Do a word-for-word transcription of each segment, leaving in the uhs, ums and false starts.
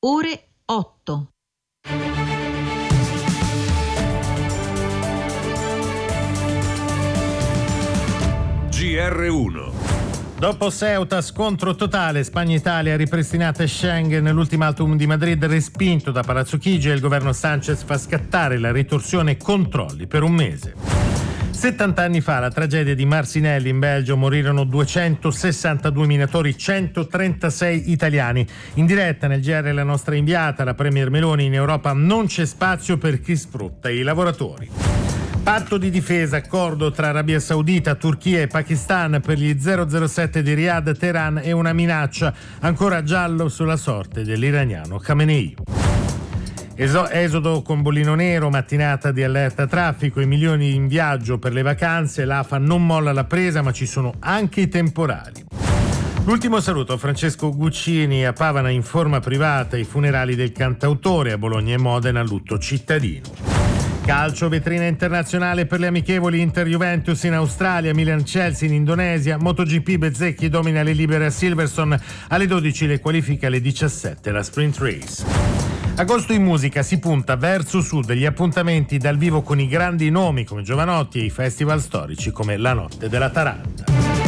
ore otto. G R uno. Dopo Ceuta, scontro totale, Spagna-Italia ripristinata Schengen, l'ultimatum di Madrid respinto da Palazzo Chigi e il governo Sanchez fa scattare la ritorsione controlli per un mese. settanta anni fa, la tragedia di Marcinelle in Belgio, morirono duecentosessantadue minatori, centotrentasei italiani. In diretta nel G R la nostra inviata, la premier Meloni: in Europa non c'è spazio per chi sfrutta i lavoratori. Patto di difesa, accordo tra Arabia Saudita, Turchia e Pakistan per gli zero zero sette di Riyadh, Teheran e una minaccia ancora giallo sulla sorte dell'iraniano Khamenei. Esodo con bollino nero, mattinata di allerta traffico, i milioni in viaggio per le vacanze, l'A F A non molla la presa ma ci sono anche i temporali. L'ultimo saluto a Francesco Guccini a Pavana in forma privata, i funerali del cantautore, a Bologna e Modena lutto cittadino. Calcio, vetrina internazionale per le amichevoli, Inter-Juventus in Australia, Milan-Chelsea in Indonesia, MotoGP Bezzecchi domina le libere a Silverstone, alle dodici le qualifiche, alle diciassette la sprint race. Agosto in musica, si punta verso sud, gli appuntamenti dal vivo con i grandi nomi come Giovanotti e i festival storici come La Notte della Taranta.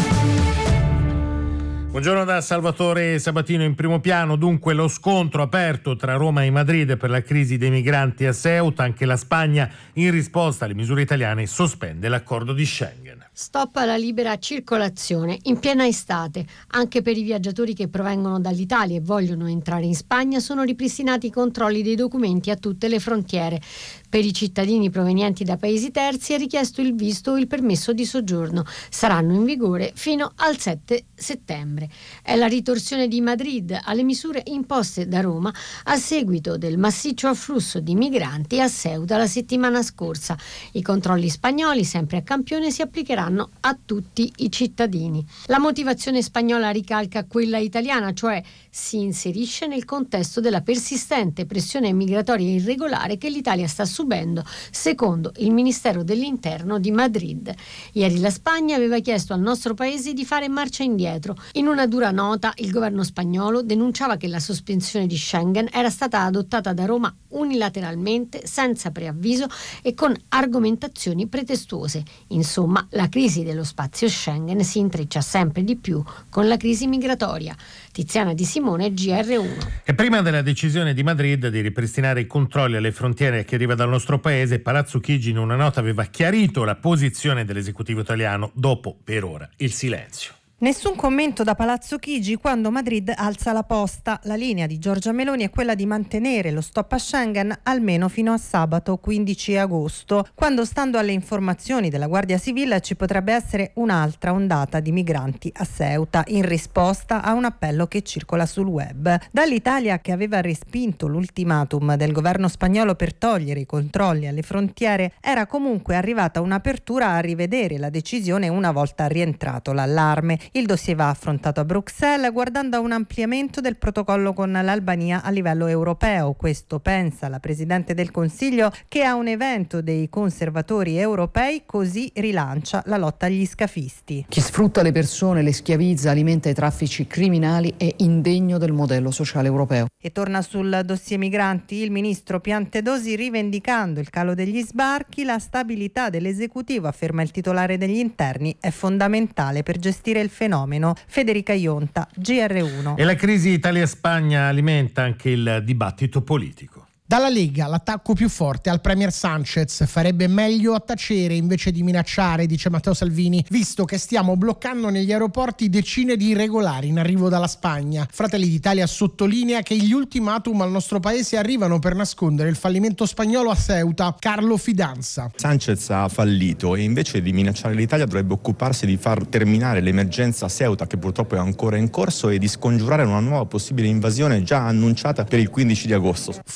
Buongiorno da Salvatore Sabatino. In primo piano dunque lo scontro aperto tra Roma e Madrid per la crisi dei migranti a Ceuta. Anche la Spagna, in risposta alle misure italiane, sospende l'accordo di Schengen. Stop alla libera circolazione in piena estate. Anche per i viaggiatori che provengono dall'Italia e vogliono entrare in Spagna sono ripristinati i controlli dei documenti a tutte le frontiere. Per i cittadini provenienti da paesi terzi è richiesto il visto o il permesso di soggiorno. Saranno in vigore fino al sette settembre. È la ritorsione di Madrid alle misure imposte da Roma a seguito del massiccio afflusso di migranti a Ceuta la settimana scorsa. I controlli spagnoli, sempre a campione, si applicheranno a tutti i cittadini. La motivazione spagnola ricalca quella italiana, cioè si inserisce nel contesto della persistente pressione migratoria irregolare che l'Italia sta subendo, secondo il Ministero dell'Interno di Madrid. Ieri la Spagna aveva chiesto al nostro paese di fare marcia indietro. In una dura nota, il governo spagnolo denunciava che la sospensione di Schengen era stata adottata da Roma unilateralmente, senza preavviso e con argomentazioni pretestuose. Insomma, la crisi dello spazio Schengen si intreccia sempre di più con la crisi migratoria. Tiziana Di Simone, G R uno. E prima della decisione di Madrid di ripristinare i controlli alle frontiere che arriva dal nostro paese, Palazzo Chigi in una nota aveva chiarito la posizione dell'esecutivo italiano, dopo per ora il silenzio. Nessun commento da Palazzo Chigi quando Madrid alza la posta. La linea di Giorgia Meloni è quella di mantenere lo stop a Schengen almeno fino a sabato quindici agosto, quando, stando alle informazioni della Guardia Civile, ci potrebbe essere un'altra ondata di migranti a Ceuta, in risposta a un appello che circola sul web. Dall'Italia, che aveva respinto l'ultimatum del governo spagnolo per togliere i controlli alle frontiere, era comunque arrivata un'apertura a rivedere la decisione una volta rientrato l'allarme. Il dossier va affrontato a Bruxelles guardando a un ampliamento del protocollo con l'Albania a livello europeo. Questo pensa la Presidente del Consiglio, che a un evento dei conservatori europei così rilancia la lotta agli scafisti. Chi sfrutta le persone, le schiavizza, alimenta i traffici criminali è indegno del modello sociale europeo. E torna sul dossier migranti il ministro Piantedosi, rivendicando il calo degli sbarchi. La stabilità dell'esecutivo, afferma il titolare degli interni, è fondamentale per gestire il fenomeno. Federica Ionta, G R uno. E la crisi Italia-Spagna alimenta anche il dibattito politico. Dalla Lega l'attacco più forte al premier Sanchez: farebbe meglio a tacere invece di minacciare, dice Matteo Salvini, visto che stiamo bloccando negli aeroporti decine di irregolari in arrivo dalla Spagna. Fratelli d'Italia sottolinea che gli ultimatum al nostro paese arrivano per nascondere il fallimento spagnolo a Ceuta. Carlo Fidanza. Sanchez ha fallito e invece di minacciare l'Italia dovrebbe occuparsi di far terminare l'emergenza Ceuta, che purtroppo è ancora in corso, e di scongiurare una nuova possibile invasione già annunciata per il quindici di agosto. Forza Italia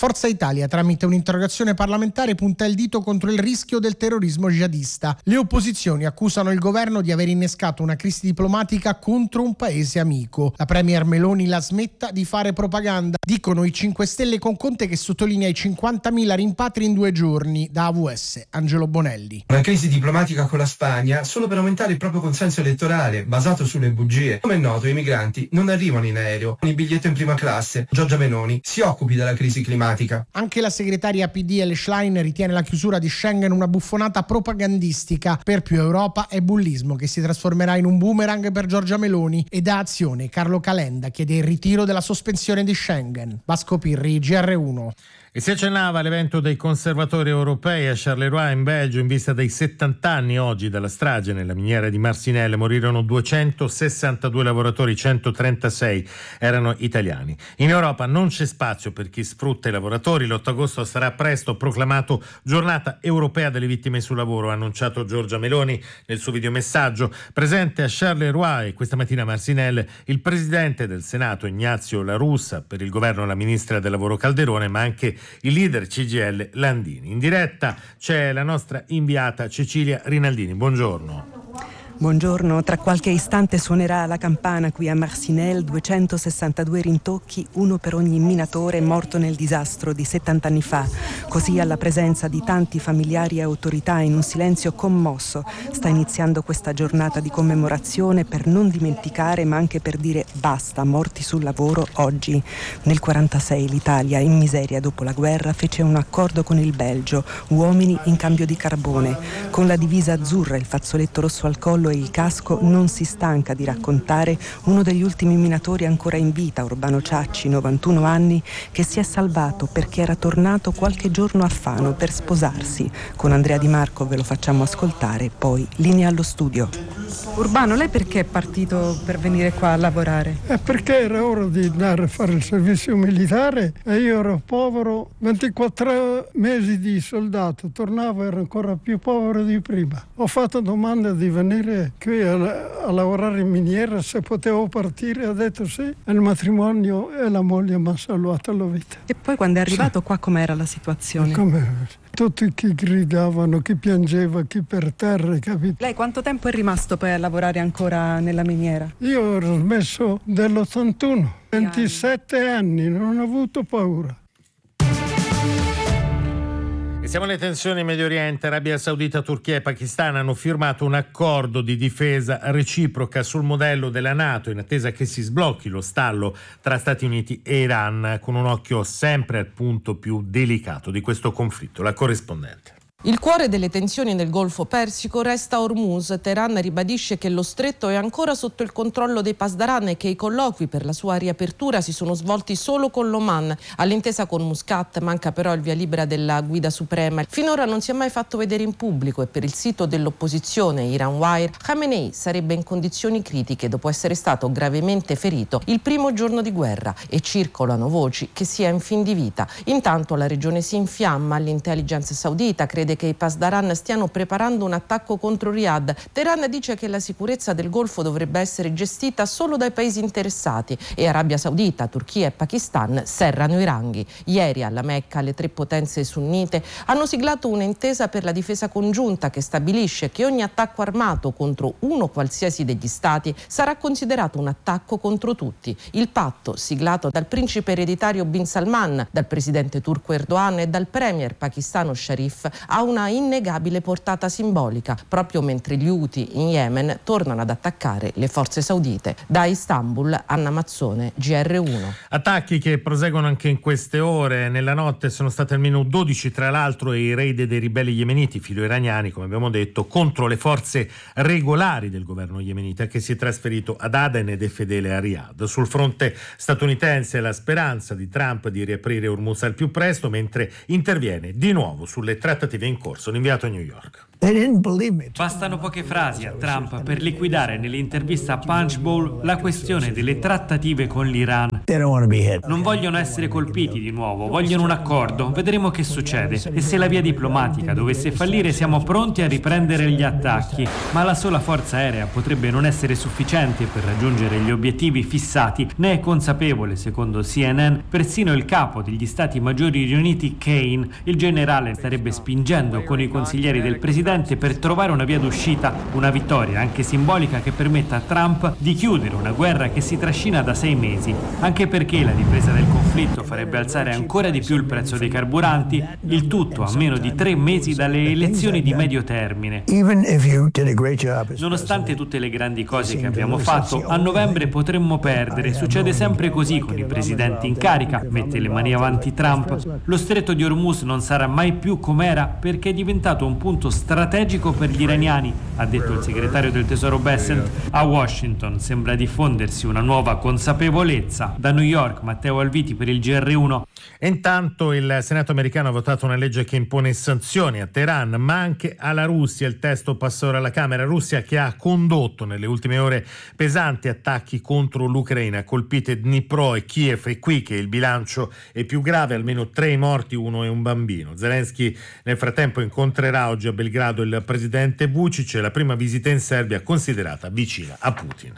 l'Italia, tramite un'interrogazione parlamentare, punta il dito contro il rischio del terrorismo jihadista. Le opposizioni accusano il governo di aver innescato una crisi diplomatica contro un paese amico. La premier Meloni la smetta di fare propaganda, dicono i cinque Stelle con Conte, che sottolinea i cinquantamila rimpatri in due giorni. Da A V S, Angelo Bonelli. Una crisi diplomatica con la Spagna solo per aumentare il proprio consenso elettorale, basato sulle bugie. Come è noto, i migranti non arrivano in aereo, con il biglietto in prima classe. Giorgia Meloni si occupi della crisi climatica. Anche la segretaria P D Elle Schlein ritiene la chiusura di Schengen una buffonata propagandistica. Per più Europa è bullismo che si trasformerà in un boomerang per Giorgia Meloni. E da Azione Carlo Calenda chiede il ritiro della sospensione di Schengen. Vasco Pirri, G R uno. E si accennava all'evento dei conservatori europei a Charleroi in Belgio in vista dei settanta anni oggi dalla strage nella miniera di Marcinelle. Morirono duecentosessantadue lavoratori, centotrentasei erano italiani. In Europa non c'è spazio per chi sfrutta i lavoratori. l'otto agosto sarà presto proclamato giornata europea delle vittime sul lavoro, ha annunciato Giorgia Meloni nel suo videomessaggio. Presente a Charleroi questa mattina a Marcinelle il presidente del Senato Ignazio La Russa, per il governo la ministra del lavoro Calderone, ma anche il leader C G I L Landini. In diretta c'è la nostra inviata Cecilia Rinaldini. Buongiorno. Buongiorno, tra qualche istante suonerà la campana qui a Marcinelle, duecentosessantadue rintocchi, uno per ogni minatore morto nel disastro di settanta anni fa. Così, alla presenza di tanti familiari e autorità, in un silenzio commosso, sta iniziando questa giornata di commemorazione per non dimenticare, ma anche per dire basta, morti sul lavoro oggi. Nel quarantasei l'Italia, in miseria dopo la guerra, fece un accordo con il Belgio, uomini in cambio di carbone. Con la divisa azzurra, il fazzoletto rosso al collo e il casco, non si stanca di raccontare uno degli ultimi minatori ancora in vita, Urbano Ciacci, novantuno anni, che si è salvato perché era tornato qualche giorno a Fano per sposarsi. Con Andrea Di Marco ve lo facciamo ascoltare, poi linea allo studio. Urbano, lei perché è partito per venire qua a lavorare? È perché era ora di andare a fare il servizio militare e io ero povero, ventiquattro mesi di soldato, tornavo e ero ancora più povero di prima. Ho fatto domanda di venire qui a, a lavorare in miniera, se potevo partire, ho detto sì, e il matrimonio e la moglie mi ha salvato la vita. E poi quando è arrivato sì. Qua com'era la situazione? Come? Tutti chi gridavano, chi piangeva, chi per terra, capito? Lei quanto tempo è rimasto poi a lavorare ancora nella miniera? Io ho smesso dell'ottantuno, ventisette anni, non ho avuto paura. Siamo alle tensioni in Medio Oriente. Arabia Saudita, Turchia e Pakistan hanno firmato un accordo di difesa reciproca sul modello della NATO, in attesa che si sblocchi lo stallo tra Stati Uniti e Iran, con un occhio sempre al punto più delicato di questo conflitto. La corrispondente. Il cuore delle tensioni nel Golfo Persico resta Hormuz. Teheran ribadisce che lo stretto è ancora sotto il controllo dei Pasdaran e che i colloqui per la sua riapertura si sono svolti solo con l'Oman. All'intesa con Muscat manca però il via libera della guida suprema. Finora non si è mai fatto vedere in pubblico e per il sito dell'opposizione Iranwire, Khamenei sarebbe in condizioni critiche dopo essere stato gravemente ferito il primo giorno di guerra e circolano voci che sia in fin di vita. Intanto la regione si infiamma. L'intelligence saudita crede che i Pasdaran stiano preparando un attacco contro Riyadh. Teheran dice che la sicurezza del Golfo dovrebbe essere gestita solo dai paesi interessati e Arabia Saudita, Turchia e Pakistan serrano i ranghi. Ieri alla Mecca le tre potenze sunnite hanno siglato un'intesa per la difesa congiunta che stabilisce che ogni attacco armato contro uno qualsiasi degli stati sarà considerato un attacco contro tutti. Il patto, siglato dal principe ereditario Bin Salman, dal presidente turco Erdogan e dal premier pakistano Sharif, ha una innegabile portata simbolica, proprio mentre gli Houthi in Yemen tornano ad attaccare le forze saudite. Da Istanbul, Anna Mazzone, G R uno. Attacchi che proseguono anche in queste ore. Nella notte sono state almeno dodici, tra l'altro, i raid dei ribelli yemeniti, filo-iraniani, come abbiamo detto, contro le forze regolari del governo yemenita, che si è trasferito ad Aden ed è fedele a Riyadh. Sul fronte statunitense la speranza di Trump di riaprire Hormuz al più presto, mentre interviene di nuovo sulle trattative in corso l'inviato a New York. Bastano poche frasi a Trump per liquidare nell'intervista a Punchbowl la questione delle trattative con l'Iran. Non vogliono essere colpiti di nuovo, vogliono un accordo, vedremo che succede. E se la via diplomatica dovesse fallire siamo pronti a riprendere gli attacchi, ma la sola forza aerea potrebbe non essere sufficiente per raggiungere gli obiettivi fissati, ne è consapevole, secondo C N N, persino il capo degli Stati Maggiori riuniti Kane. Il generale starebbe spingendo con i consiglieri del presidente per trovare una via d'uscita, una vittoria anche simbolica che permetta a Trump di chiudere una guerra che si trascina da sei mesi, anche perché la ripresa del conflitto farebbe alzare ancora di più il prezzo dei carburanti, il tutto a meno di tre mesi dalle elezioni di medio termine. Nonostante tutte le grandi cose che abbiamo fatto, a novembre potremmo perdere, succede sempre così con i presidenti in carica, mette le mani avanti Trump. Lo stretto di Hormuz non sarà mai più com'era perché è diventato un punto strategico per gli iraniani, ha detto il segretario del Tesoro Bessent. A Washington sembra diffondersi una nuova consapevolezza. Da New York, Matteo Alviti per il G R uno. Intanto il Senato americano ha votato una legge che impone sanzioni a Teheran, ma anche alla Russia. Il testo passa ora alla Camera. Russia che ha condotto nelle ultime ore pesanti attacchi contro l'Ucraina, colpite Dnipro e Kiev, e qui che il bilancio è più grave, almeno tre morti, uno è un bambino. Zelensky nel frattempo incontrerà oggi a Belgrado il presidente Vučić, la prima visita in Serbia considerata vicina a Putin.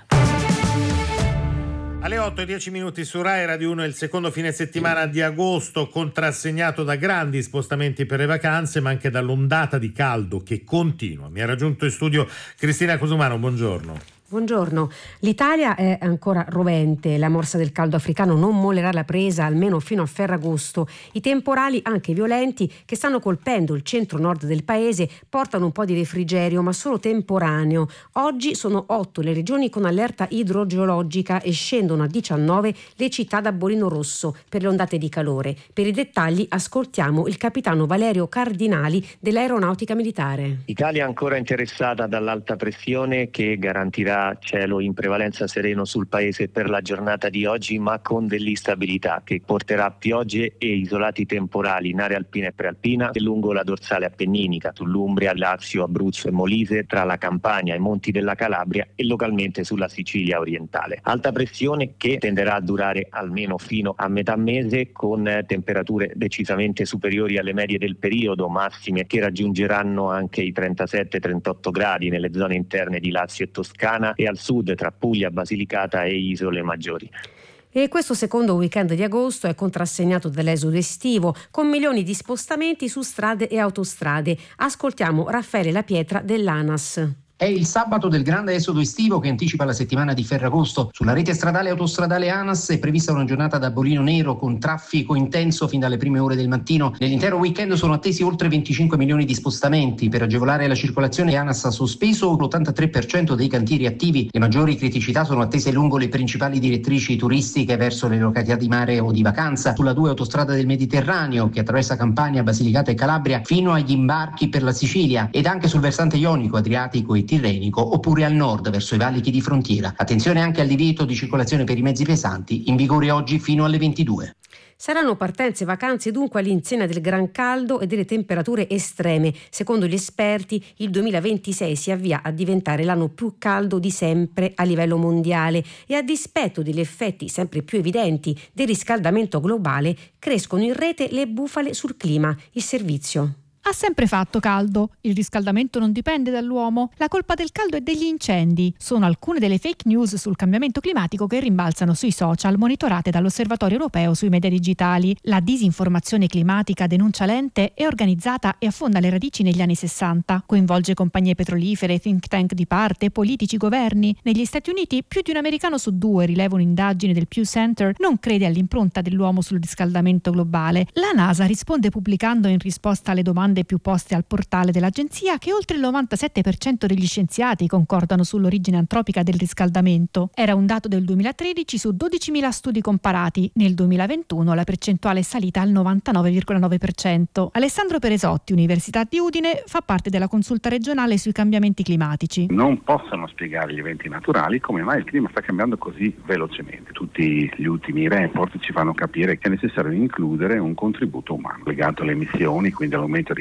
Alle otto e dieci minuti su Rai Radio uno, il secondo fine settimana di agosto contrassegnato da grandi spostamenti per le vacanze, ma anche dall'ondata di caldo che continua. Mi ha raggiunto in studio Cristina Cosumano, buongiorno. Buongiorno. L'Italia è ancora rovente, la morsa del caldo africano non mollerà la presa almeno fino a Ferragosto. I temporali, anche violenti, che stanno colpendo il centro-nord del paese portano un po' di refrigerio, ma solo temporaneo. Oggi sono otto le regioni con allerta idrogeologica e scendono a diciannove le città da bollino rosso per le ondate di calore. Per i dettagli ascoltiamo il capitano Valerio Cardinali dell'Aeronautica Militare. Italia ancora interessata dall'alta pressione che garantirà cielo in prevalenza sereno sul paese per la giornata di oggi, ma con dell'instabilità che porterà piogge e isolati temporali in area alpina e prealpina e lungo la dorsale appenninica, sull'Umbria, Lazio, Abruzzo e Molise, tra la Campania e i monti della Calabria e localmente sulla Sicilia orientale. Alta pressione che tenderà a durare almeno fino a metà mese, con temperature decisamente superiori alle medie del periodo, massime che raggiungeranno anche i trentasette trentotto gradi nelle zone interne di Lazio e Toscana e al sud tra Puglia, Basilicata e Isole Maggiori. E questo secondo weekend di agosto è contrassegnato dall'esodo estivo, con milioni di spostamenti su strade e autostrade. Ascoltiamo Raffaele La Pietra dell'ANAS. È il sabato del grande esodo estivo che anticipa la settimana di Ferragosto. Sulla rete stradale e autostradale ANAS è prevista una giornata da bollino nero con traffico intenso fin dalle prime ore del mattino. Nell'intero weekend sono attesi oltre venticinque milioni di spostamenti. Per agevolare la circolazione ANAS ha sospeso l'ottantatré per cento dei cantieri attivi. Le maggiori criticità sono attese lungo le principali direttrici turistiche verso le località di mare o di vacanza, sulla due autostrada del Mediterraneo che attraversa Campania, Basilicata e Calabria fino agli imbarchi per la Sicilia, ed anche sul versante ionico, adriatico e tirrenico, oppure al nord verso i valichi di frontiera. Attenzione anche al divieto di circolazione per i mezzi pesanti, in vigore oggi fino alle ventidue. Saranno partenze e vacanze dunque all'insegna del gran caldo e delle temperature estreme. Secondo gli esperti, il duemilaventisei si avvia a diventare l'anno più caldo di sempre a livello mondiale e, a dispetto degli effetti sempre più evidenti del riscaldamento globale, crescono in rete le bufale sul clima. Il servizio. Ha sempre fatto caldo. Il riscaldamento non dipende dall'uomo. La colpa del caldo è degli incendi. Sono alcune delle fake news sul cambiamento climatico che rimbalzano sui social, monitorate dall'Osservatorio Europeo sui media digitali. La disinformazione climatica, denuncia l'ente, è organizzata e affonda le radici negli anni sessanta. Coinvolge compagnie petrolifere, think tank di parte, politici, governi. Negli Stati Uniti più di un americano su due, rileva un'indagine del Pew Center, non crede all'impronta dell'uomo sul riscaldamento globale. La NASA risponde pubblicando, in risposta alle domande più poste al portale dell'agenzia, che oltre il novantasette per cento degli scienziati concordano sull'origine antropica del riscaldamento. Era un dato del duemilatredici su dodicimila studi comparati. Nel duemilaventuno la percentuale è salita al novantanove virgola nove per cento. Alessandro Peresotti, Università di Udine, fa parte della consulta regionale sui cambiamenti climatici. Non possono spiegare gli eventi naturali come mai il clima sta cambiando così velocemente. Tutti gli ultimi report ci fanno capire che è necessario includere un contributo umano legato alle emissioni, quindi all'aumento di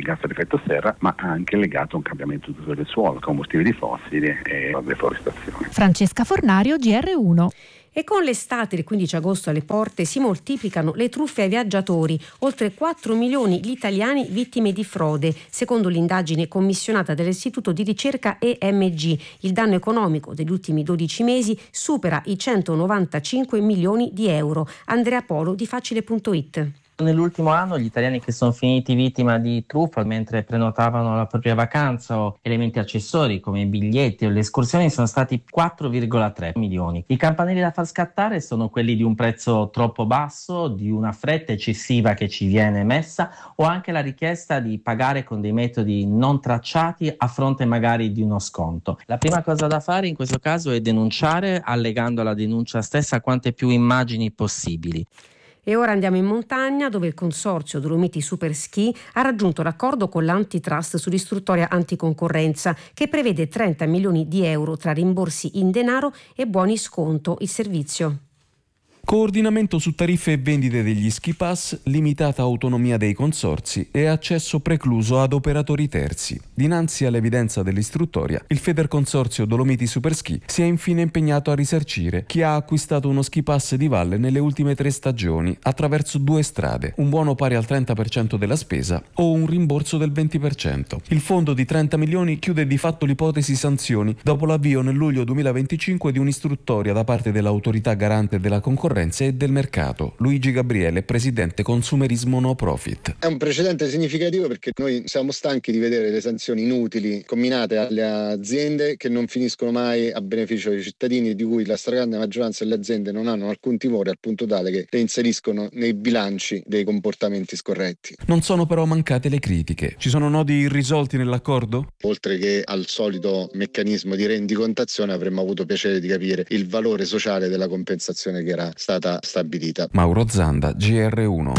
gas ad effetto serra, ma anche legato a un cambiamento d'uso del suolo, combustibili fossili e la deforestazione. Francesca Fornario, G R uno. E con l'estate del quindici agosto alle porte si moltiplicano le truffe ai viaggiatori, oltre quattro milioni gli italiani vittime di frode. Secondo l'indagine commissionata dall'Istituto di ricerca E M G, il danno economico degli ultimi dodici mesi supera i centonovantacinque milioni di euro. Andrea Polo di Facile punto it. Nell'ultimo anno gli italiani che sono finiti vittima di truffa mentre prenotavano la propria vacanza o elementi accessori come i biglietti o le escursioni sono stati quattro virgola tre milioni. I campanelli da far scattare sono quelli di un prezzo troppo basso, di una fretta eccessiva che ci viene messa o anche la richiesta di pagare con dei metodi non tracciati a fronte magari di uno sconto. La prima cosa da fare in questo caso è denunciare, allegando alla denuncia stessa quante più immagini possibili. E ora andiamo in montagna, dove il consorzio Dolomiti Super Ski ha raggiunto l'accordo con l'Antitrust sull'istruttoria anticoncorrenza, che prevede trenta milioni di euro tra rimborsi in denaro e buoni sconto. Il servizio. Coordinamento su tariffe e vendite degli ski pass, limitata autonomia dei consorzi e accesso precluso ad operatori terzi. Dinanzi all'evidenza dell'istruttoria, il Federconsorzio Dolomiti Super Ski si è infine impegnato a risarcire chi ha acquistato uno ski pass di valle nelle ultime tre stagioni attraverso due strade, un buono pari al trenta per cento della spesa o un rimborso del venti per cento. Il fondo di trenta milioni chiude di fatto l'ipotesi sanzioni dopo l'avvio nel luglio duemilaventicinque di un'istruttoria da parte dell'autorità garante della concorrenza e del mercato. Luigi Gabriele, presidente Consumerismo No Profit. È un precedente significativo perché noi siamo stanchi di vedere le sanzioni inutili comminate alle aziende che non finiscono mai a beneficio dei cittadini, di cui la stragrande maggioranza delle aziende non hanno alcun timore, al punto tale che le inseriscono nei bilanci dei comportamenti scorretti. Non sono però mancate le critiche. Ci sono nodi irrisolti nell'accordo? Oltre che al solito meccanismo di rendicontazione, avremmo avuto piacere di capire il valore sociale della compensazione che era stata stabilita. Mauro Zanda, G R uno.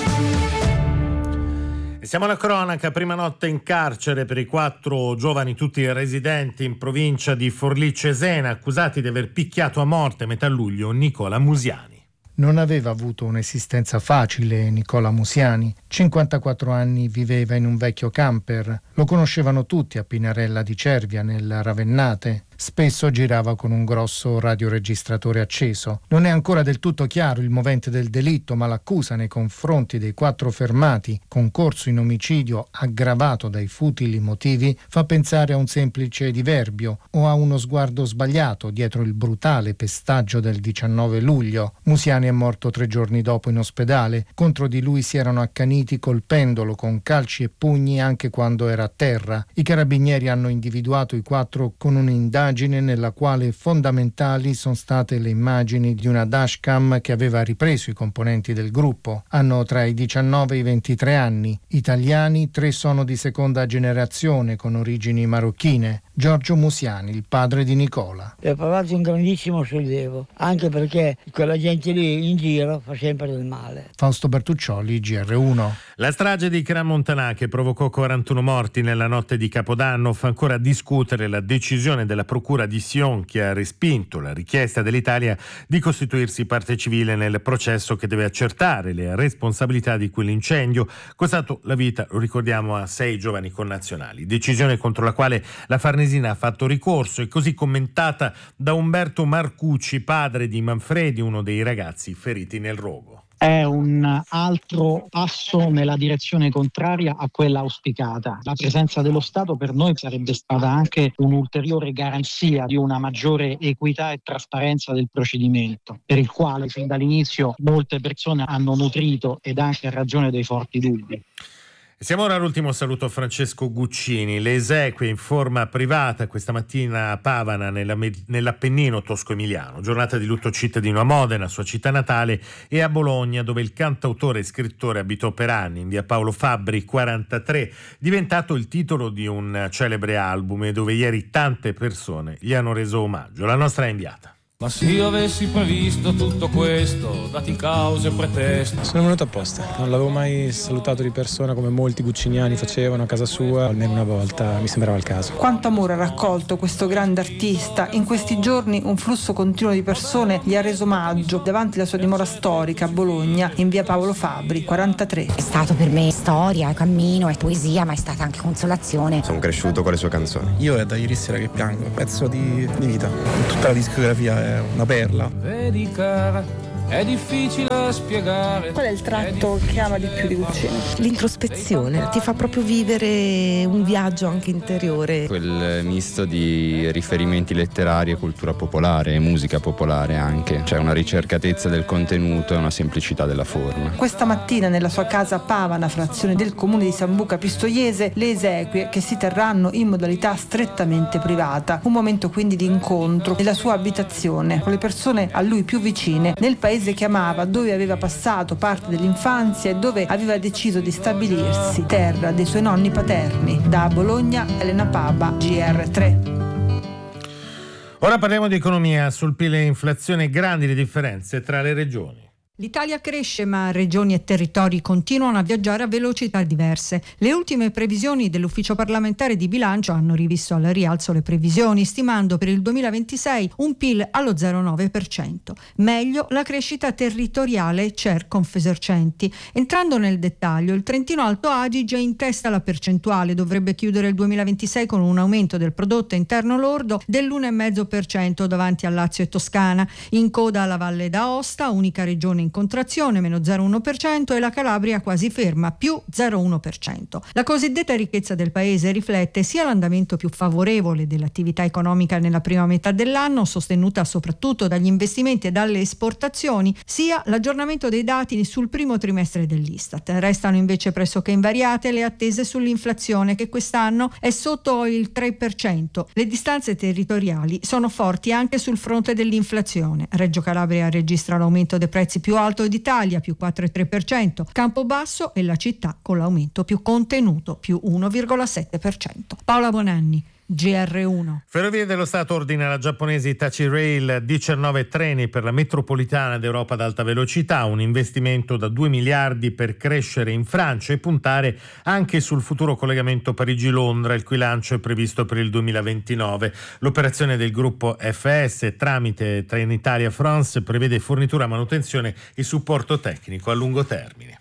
Siamo alla cronaca, prima notte in carcere per i quattro giovani, tutti residenti in provincia di Forlì Cesena, accusati di aver picchiato a morte a metà luglio Nicola Musiani. Non aveva avuto un'esistenza facile Nicola Musiani. cinquantaquattro anni viveva in un vecchio camper. Lo conoscevano tutti a Pinarella di Cervia, nel Ravennate. Spesso girava con un grosso radioregistratore acceso. Non è ancora del tutto chiaro il movente del delitto, ma l'accusa nei confronti dei quattro fermati, concorso in omicidio aggravato dai futili motivi, fa pensare a un semplice diverbio o a uno sguardo sbagliato dietro il brutale pestaggio del diciannove luglio. Musiani è morto tre giorni dopo in ospedale. Contro di lui si erano accaniti colpendolo con calci e pugni anche quando era a terra. I carabinieri hanno individuato i quattro con un'indagine nella quale fondamentali sono state le immagini di una dashcam che aveva ripreso i componenti del gruppo. Hanno tra i diciannove e i ventitré anni. Italiani, tre sono di seconda generazione con origini marocchine. Giorgio Musiani, il padre di Nicola. Ho provato un grandissimo sollievo, anche perché quella gente lì in giro fa sempre del male. Fausto Bertuccioli, G R uno. La strage di Crans-Montana, che provocò quarantuno morti nella notte di Capodanno, fa ancora discutere la decisione della Procura di Sion, che ha respinto la richiesta dell'Italia di costituirsi parte civile nel processo che deve accertare le responsabilità di quell'incendio, costato la vita, lo ricordiamo, a sei giovani connazionali. Decisione contro la quale la Farnesina ha fatto ricorso e così commentata da Umberto Marcucci, padre di Manfredi, uno dei ragazzi feriti nel rogo. È un altro passo nella direzione contraria a quella auspicata. La presenza dello Stato per noi sarebbe stata anche un'ulteriore garanzia di una maggiore equità e trasparenza del procedimento, per il quale fin dall'inizio molte persone hanno nutrito ed anche a ragione dei forti dubbi. Siamo ora all'ultimo saluto a Francesco Guccini. Le esequie in forma privata questa mattina a Pavana, nella, nell'Appennino tosco-emiliano. Giornata di lutto cittadino a Modena, sua città natale, e a Bologna, dove il cantautore e scrittore abitò per anni, in via Paolo Fabbri quarantatré, diventato il titolo di un celebre album e dove ieri tante persone gli hanno reso omaggio. La nostra inviata. Ma se io avessi previsto tutto questo, dati cause e pretesti. Sono venuto apposta, non l'avevo mai salutato di persona come molti gucciniani facevano a casa sua, almeno una volta, mi sembrava il caso. Quanto amore ha raccolto questo grande artista. In questi giorni un flusso continuo di persone gli ha reso omaggio davanti alla sua dimora storica a Bologna, in via Paolo Fabri, quarantatré. È stato per me storia, cammino e poesia, ma è stata anche consolazione. Sono cresciuto con le sue canzoni. Io è da ieri sera che piango, pezzo di, di vita. Tutta la discografia è una perla. Vedi cara, è difficile spiegare. Qual è il tratto che ama di più di Guccini? L'introspezione, ti fa proprio vivere un viaggio anche interiore. Quel misto di riferimenti letterari e cultura popolare, musica popolare anche. C'è una ricercatezza del contenuto e una semplicità della forma. Questa mattina nella sua casa a Pavana, frazione del comune di Sambuca Pistoiese, le esequie che si terranno in modalità strettamente privata. Un momento quindi di incontro nella sua abitazione con le persone a lui più vicine, nel paese che amava, dove aveva passato parte dell'infanzia e dove aveva deciso di stabilirsi, terra dei suoi nonni paterni. Da Bologna, Elena Paba, G R tre. Ora parliamo di economia. Sul P I L e inflazione, grandi le differenze tra le regioni. L'Italia cresce, ma regioni e territori continuano a viaggiare a velocità diverse. Le ultime previsioni dell'Ufficio parlamentare di bilancio hanno rivisto al rialzo le previsioni, stimando per il duemilaventisei un P I L allo zero virgola nove per cento. Meglio la crescita territoriale C E R Confesercenti. Entrando nel dettaglio, il Trentino Alto Adige in testa alla percentuale, dovrebbe chiudere il duemilaventisei con un aumento del prodotto interno lordo dell'uno virgola cinque per cento davanti a Lazio e Toscana. In coda alla Valle d'Aosta, unica regione in contrazione, meno zero virgola uno per cento, e la Calabria quasi ferma, più zero virgola uno per cento. La cosiddetta ricchezza del paese riflette sia l'andamento più favorevole dell'attività economica nella prima metà dell'anno, sostenuta soprattutto dagli investimenti e dalle esportazioni, sia l'aggiornamento dei dati sul primo trimestre dell'Istat. Restano invece pressoché invariate le attese sull'inflazione, che quest'anno è sotto il tre per cento. Le distanze territoriali sono forti anche sul fronte dell'inflazione. Reggio Calabria registra l'aumento dei prezzi più alto d'Italia, più quattro virgola tre per cento, Campobasso e la città con l'aumento più contenuto, più uno virgola sette per cento. Paola Bonanni, G R uno. Ferrovie dello Stato ordina alla giapponese Hitachi Rail diciannove treni per la metropolitana d'Europa ad alta velocità, un investimento da due miliardi per crescere in Francia e puntare anche sul futuro collegamento Parigi-Londra, il cui lancio è previsto per il duemilaventinove. L'operazione del gruppo F S tramite Trenitalia France prevede fornitura, manutenzione e supporto tecnico a lungo termine.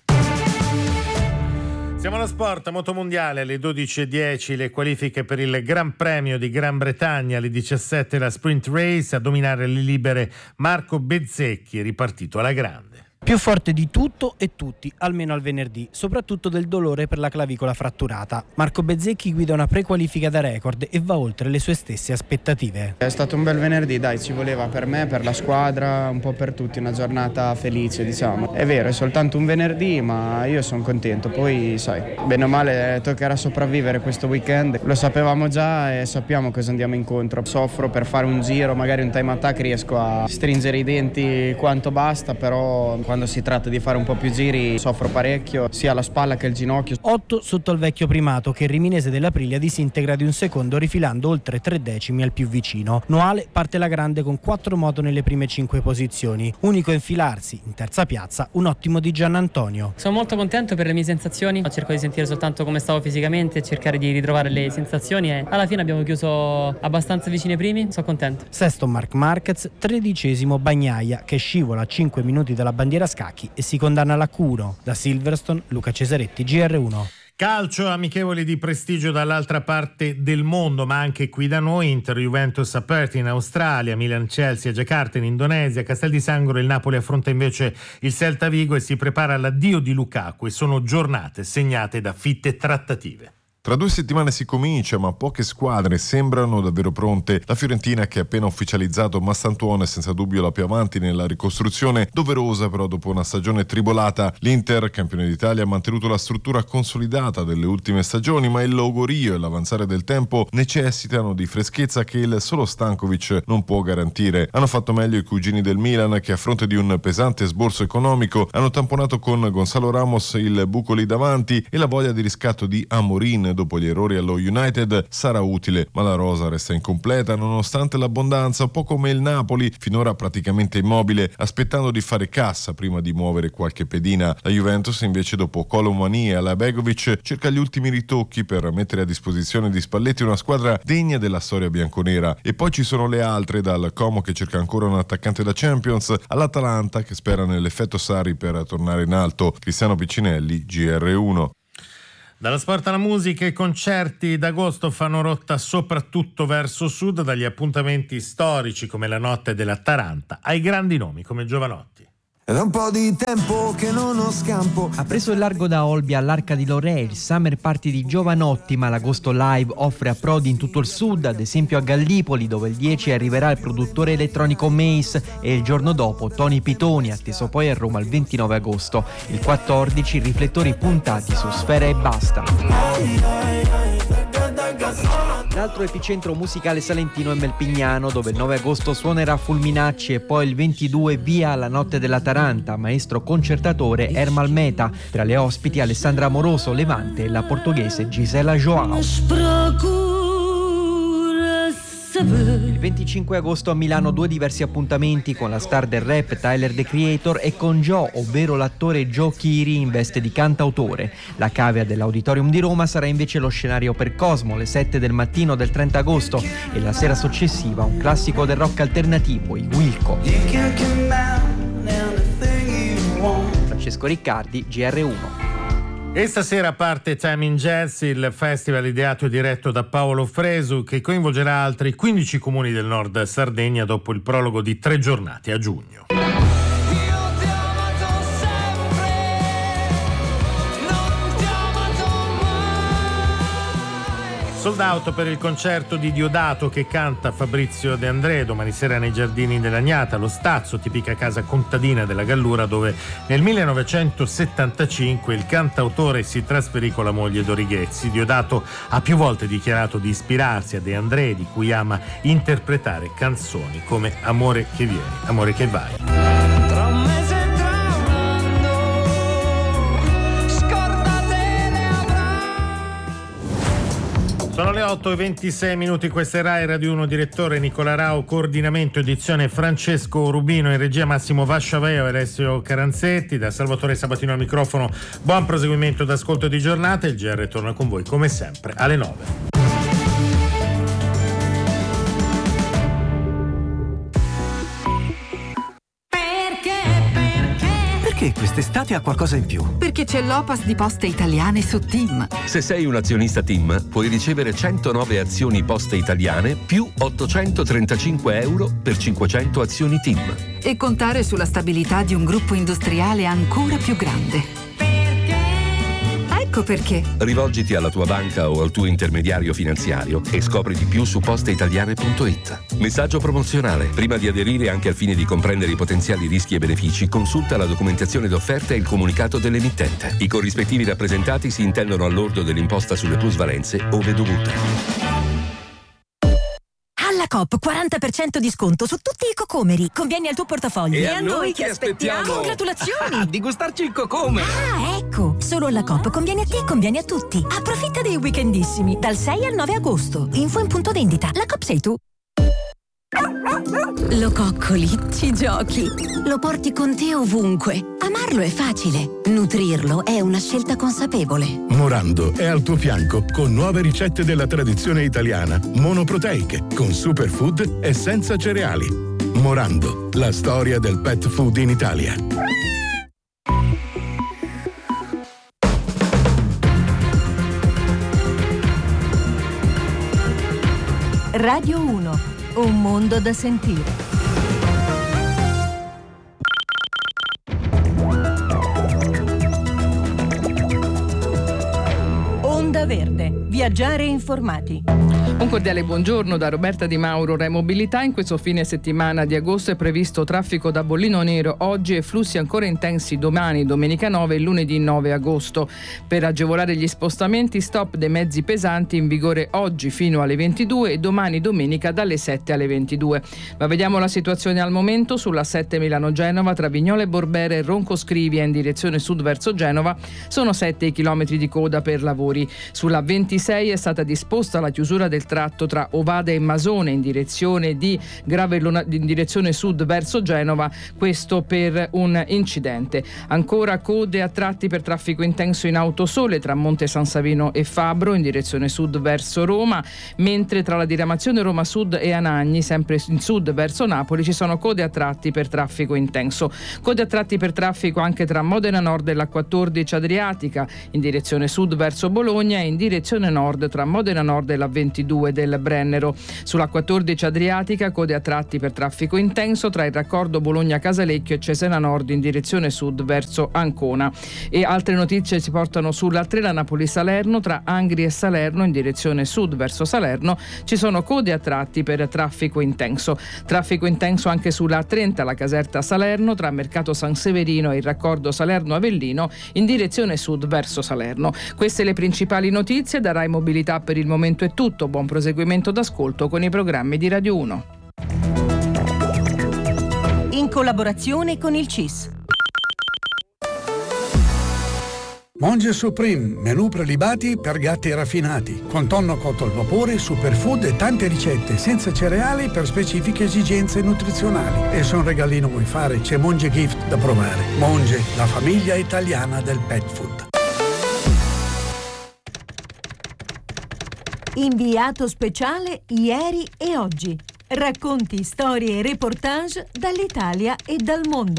Siamo allo sport, motomondiale, alle dodici e dieci le qualifiche per il Gran Premio di Gran Bretagna, alle diciassette la sprint race, a dominare le libere Marco Bezzecchi, ripartito alla grande. Più forte di tutto e tutti, almeno al venerdì, soprattutto del dolore per la clavicola fratturata. Marco Bezzecchi guida una prequalifica da record e va oltre le sue stesse aspettative. È stato un bel venerdì, dai, ci voleva per me, per la squadra, un po' per tutti, una giornata felice, diciamo. È vero, è soltanto un venerdì, ma io sono contento. Poi, sai, bene o male toccherà sopravvivere questo weekend. Lo sapevamo già e sappiamo cosa andiamo incontro. Soffro per fare un giro, magari un time attack riesco a stringere i denti quanto basta, però quando si tratta di fare un po' più giri soffro parecchio, sia la spalla che il ginocchio. otto sotto il vecchio primato, che il riminese dell'Aprilia disintegra di un secondo rifilando oltre tre decimi al più vicino. Noale parte la grande con quattro moto nelle prime cinque posizioni. Unico a infilarsi, in terza piazza, un ottimo di Giannantonio. Sono molto contento per le mie sensazioni, cerco di sentire soltanto come stavo fisicamente e cercare di ritrovare le sensazioni, e alla fine abbiamo chiuso abbastanza vicini ai primi, sono contento. Sesto Marc Marquez, tredicesimo Bagnaia, che scivola a cinque minuti dalla bandiera scacchi e si condanna alla Q uno. Da Silverstone, Luca Cesaretti, G R uno. Calcio, amichevoli di prestigio dall'altra parte del mondo, ma anche qui da noi. Inter Juventus a Perth in Australia, Milan Chelsea a Giacarta in Indonesia, Castel di Sangro il Napoli affronta invece il Celta Vigo e si prepara all'addio di Lukaku, e sono giornate segnate da fitte trattative. Tra due settimane si comincia, ma poche squadre sembrano davvero pronte. La Fiorentina, che ha appena ufficializzato Mastantuono, è senza dubbio la più avanti nella ricostruzione, doverosa però dopo una stagione tribolata. L'Inter, campione d'Italia, ha mantenuto la struttura consolidata delle ultime stagioni, ma il logorio e l'avanzare del tempo necessitano di freschezza che il solo Stankovic non può garantire. Hanno fatto meglio i cugini del Milan, che a fronte di un pesante sborso economico hanno tamponato con Gonzalo Ramos il buco lì davanti e la voglia di riscatto di Amorin, dopo gli errori allo United sarà utile, ma la rosa resta incompleta nonostante l'abbondanza, un po' come il Napoli, finora praticamente immobile, aspettando di fare cassa prima di muovere qualche pedina. La Juventus invece, dopo Colomani e Alabegovic, cerca gli ultimi ritocchi per mettere a disposizione di Spalletti una squadra degna della storia bianconera. E poi ci sono le altre, dal Como che cerca ancora un attaccante da Champions all'Atalanta che spera nell'effetto Sarri per tornare in alto. Cristiano Piccinelli, G R uno. Dalla sport alla musica, i concerti d'agosto fanno rotta soprattutto verso sud, dagli appuntamenti storici come la notte della Taranta ai grandi nomi come Giovanotti. È da un po' di tempo che non ho scampo. Ha preso il largo da Olbia all'Arca di Lorè, il summer party di Giovanotti, ma l'agosto live offre approdi in tutto il sud, ad esempio a Gallipoli, dove il dieci arriverà il produttore elettronico Mace e il giorno dopo Tony Pitoni, atteso poi a Roma il ventinove agosto. Il quattordici riflettori puntati su Sfera e Basta. L'altro epicentro musicale salentino è Melpignano, dove il nove agosto suonerà Fulminacci e poi il ventidue via alla Notte della Taranta, maestro concertatore Ermal Meta. Tra le ospiti Alessandra Amoroso, Levante e la portoghese Gisela Joao. Il venticinque agosto a Milano due diversi appuntamenti con la star del rap Tyler The Creator e con Joe, ovvero l'attore Joe Chiri in veste di cantautore. La cavea dell'Auditorium di Roma sarà invece lo scenario per Cosmo alle sette del mattino del trenta agosto e la sera successiva un classico del rock alternativo, i Wilco. Francesco Riccardi, G R uno. E stasera parte Time in Jazz, il festival ideato e diretto da Paolo Fresu, che coinvolgerà altri quindici comuni del nord Sardegna dopo il prologo di tre giornate a giugno. Sold out per il concerto di Diodato che canta Fabrizio De André domani sera nei giardini dell'Agnata, lo Stazzo, tipica casa contadina della Gallura, dove nel millenovecentosettantacinque il cantautore si trasferì con la moglie Dorighezzi. Diodato ha più volte dichiarato di ispirarsi a De André, di cui ama interpretare canzoni come Amore che vieni, Amore che vai. Sono le otto e ventisei minuti, questa è Rai Radio uno, direttore Nicola Rao, coordinamento edizione Francesco Rubino, in regia Massimo Vasciaveo e Alessio Caranzetti, da Salvatore Sabatino al microfono. Buon proseguimento d'ascolto di giornata, il G R torna con voi come sempre alle nove. Perché quest'estate ha qualcosa in più? Perché c'è l'Opas di Poste Italiane su TIM. Se sei un azionista TIM, puoi ricevere centonove azioni Poste Italiane più ottocentotrentacinque euro per cinquecento azioni TIM. E contare sulla stabilità di un gruppo industriale ancora più grande. Ecco perché. Rivolgiti alla tua banca o al tuo intermediario finanziario e scopri di più su posteitaliane punto it. Messaggio promozionale. Prima di aderire, anche al fine di comprendere i potenziali rischi e benefici, consulta la documentazione d'offerta e il comunicato dell'emittente. I corrispettivi rappresentati si intendono all'ordo dell'imposta sulle plusvalenze ove dovute. Alla Coop quaranta per cento di sconto su tutti i cocomeri. Conviene al tuo portafoglio. E, e a noi che aspettiamo? aspettiamo? Congratulazioni! Di gustarci il cocome! Ah, ecco! Solo alla Coop conviene a te e conviene a tutti. Approfitta dei weekendissimi dal sei al nove agosto. Info in punto vendita. La Coop sei tu. Lo coccoli, ci giochi, lo porti con te ovunque. Amarlo è facile, nutrirlo è una scelta consapevole. Morando è al tuo fianco con nuove ricette della tradizione italiana, monoproteiche, con superfood e senza cereali. Morando, la storia del pet food in Italia. Radio uno. Un mondo da sentire. Onda Verde. Viaggiare informati. Un cordiale buongiorno da Roberta Di Mauro, Rai Mobilità. In questo fine settimana di agosto è previsto traffico da bollino nero oggi e flussi ancora intensi domani, domenica nove e lunedì nove agosto. Per agevolare gli spostamenti, stop dei mezzi pesanti in vigore oggi fino alle ventidue e domani domenica dalle sette alle ventidue. Ma vediamo la situazione al momento sulla sette Milano-Genova tra Vignola e Borbera e Ronco Scrivia in direzione sud verso Genova. Sono sette i chilometri di coda per lavori. Sulla ventisei ventisei è stata disposta la chiusura del tratto tra Ovada e Masone in direzione di Gravellona, in direzione sud verso Genova, questo per un incidente. Ancora code a tratti per traffico intenso in autosole tra Monte San Savino e Fabbro in direzione sud verso Roma, mentre tra la diramazione Roma Sud e Anagni, sempre in sud verso Napoli, ci sono code a tratti per traffico intenso. Code a tratti per traffico anche tra Modena Nord e la quattordici Adriatica in direzione sud verso Bologna e in direzione nord tra Modena Nord e la ventidue del Brennero. Sulla quattordici Adriatica code a tratti per traffico intenso tra il raccordo Bologna-Casalecchio e Cesena Nord in direzione sud verso Ancona. E altre notizie si portano sulla trena Napoli-Salerno tra Angri e Salerno in direzione sud verso Salerno. Ci sono code a tratti per traffico intenso. Traffico intenso anche sulla A trenta, la Caserta Salerno tra Mercato San Severino e il raccordo Salerno-Avellino in direzione sud verso Salerno. Queste le principali notizie. Da Rai Mobilità per il momento è tutto. Buon proseguimento d'ascolto con i programmi di Radio uno. In collaborazione con il C I S. Monge Supreme, menù prelibati per gatti raffinati, con tonno cotto al vapore, superfood e tante ricette senza cereali per specifiche esigenze nutrizionali. E se un regalino vuoi fare, c'è Monge Gift da provare. Monge, la famiglia italiana del pet food. Inviato speciale ieri e oggi. Racconti, storie e reportage dall'Italia e dal mondo.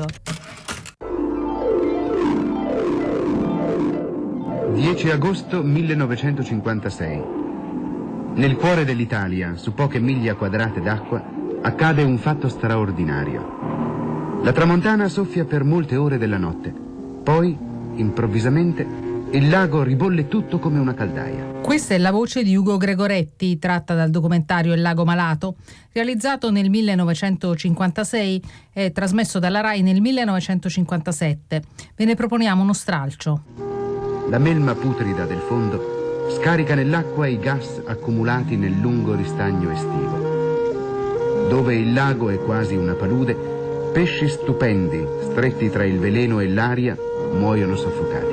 dieci agosto millenovecentocinquantasei. Nel cuore dell'Italia, su poche miglia quadrate d'acqua, accade un fatto straordinario. La tramontana soffia per molte ore della notte. Poi, improvvisamente, il lago ribolle tutto come una caldaia. Questa è la voce di Ugo Gregoretti, tratta dal documentario Il lago malato, realizzato nel millenovecentocinquantasei e trasmesso dalla Rai nel millenovecentocinquantasette. Ve ne proponiamo uno stralcio. La melma putrida del fondo scarica nell'acqua i gas accumulati nel lungo ristagno estivo. Dove il lago è quasi una palude, pesci stupendi, stretti tra il veleno e l'aria, muoiono soffocati.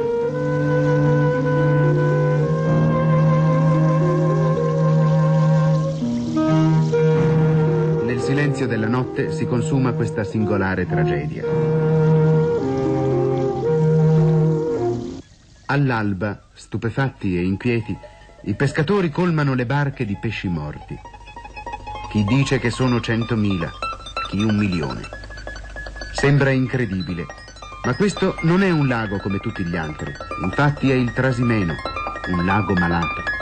Nel silenzio della notte si consuma questa singolare tragedia. All'alba, stupefatti e inquieti, i pescatori colmano le barche di pesci morti. Chi dice che sono centomila, chi un milione. Sembra incredibile, ma questo non è un lago come tutti gli altri. Infatti è il Trasimeno, un lago malato.